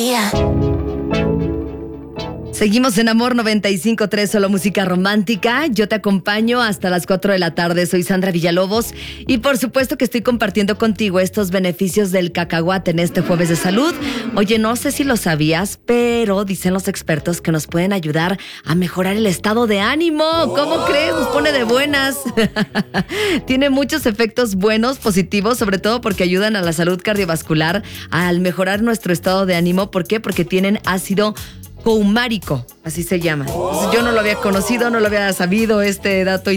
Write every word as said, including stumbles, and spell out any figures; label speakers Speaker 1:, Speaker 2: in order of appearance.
Speaker 1: Seguimos en Amor noventa y cinco punto tres, solo música romántica. Yo te acompaño hasta las cuatro de la tarde. Soy Sandra Villalobos y por supuesto que estoy compartiendo contigo estos beneficios del cacahuate en este jueves de salud. Oye, no sé si lo sabías, pero dicen los expertos que nos pueden ayudar a mejorar el estado de ánimo. ¿Cómo crees? Nos pone de buenas. Tiene muchos efectos buenos, positivos, sobre todo porque ayudan a la salud cardiovascular, al mejorar nuestro estado de ánimo. ¿Por qué? Porque tienen ácido coumárico, así se llama. Entonces, yo no lo había conocido, no lo había sabido, este dato